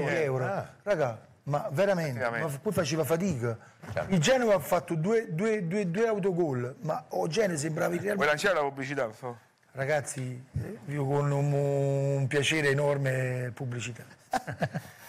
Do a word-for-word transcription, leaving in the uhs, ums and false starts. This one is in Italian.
euro. Ah. Raga, ma veramente, Veramente. ma poi faceva fatica. Certo. Il Genova ha fatto due, due, due, due autogol, ma o Genova sembrava il Real Vuoi Madrid. lanciare la pubblicità? Per favore? Ragazzi, eh, io con un, un piacere enorme pubblicità.